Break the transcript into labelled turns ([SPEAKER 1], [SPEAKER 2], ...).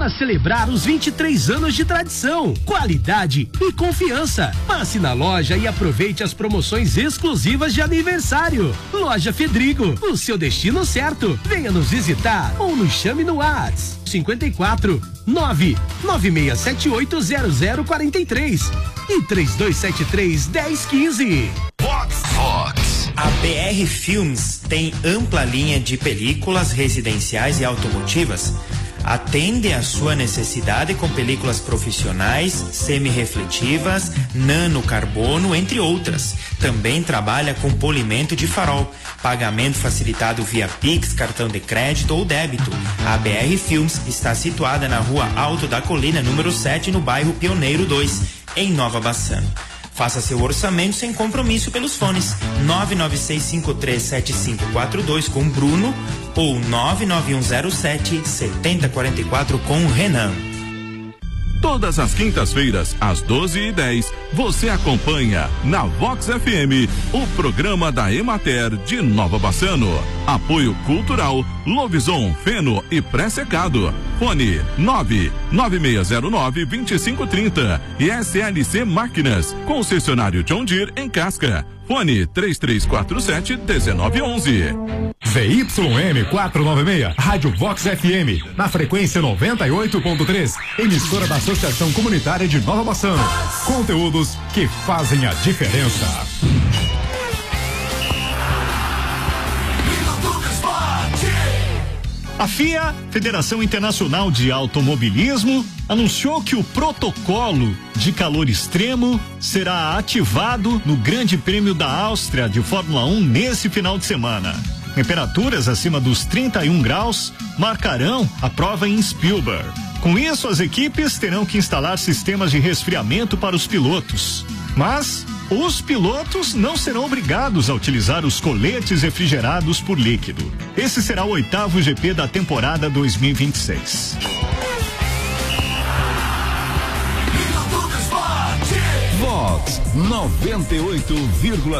[SPEAKER 1] para celebrar os 23 anos de tradição, qualidade e confiança. Passe na loja e aproveite as promoções exclusivas de aniversário. Loja Fedrigo, o seu destino certo. Venha nos visitar ou nos chame no WhatsApp 54 996780043 e 3273-1015.
[SPEAKER 2] Vox. A BR Filmes tem ampla linha de películas residenciais e automotivas. Atende à sua necessidade com películas profissionais, semi-refletivas, nano-carbono, entre outras. Também trabalha com polimento de farol, pagamento facilitado via Pix, cartão de crédito ou débito. A BR Filmes está situada na Rua Alto da Colina, número 7, no bairro Pioneiro 2, em Nova Bassano. Faça seu orçamento sem compromisso pelos fones 996537542 com Bruno ou 99107-7044 com Renan.
[SPEAKER 3] Todas as quintas-feiras, às 12h10, você acompanha na Vox FM o programa da Emater de Nova Bassano. Apoio Cultural, Lobison, Feno e Pré-Secado. Fone 99609-2530 e SLC Máquinas, concessionário John Deere em Casca. Fone 3347-1911.
[SPEAKER 4] ZYM 496, Rádio Vox FM, na frequência 98.3, emissora da Associação Comunitária de Nova Bassano. Conteúdos que fazem a diferença.
[SPEAKER 5] A FIA, Federação Internacional de Automobilismo, anunciou que o protocolo de calor extremo será ativado no Grande Prêmio da Áustria de Fórmula 1 nesse final de semana. Temperaturas acima dos 31 graus marcarão a prova em Spielberg. Com isso, as equipes terão que instalar sistemas de resfriamento para os pilotos. Mas os pilotos não serão obrigados a utilizar os coletes refrigerados por líquido. Esse será o 8º GP da temporada 2026.
[SPEAKER 3] Vox 98,3.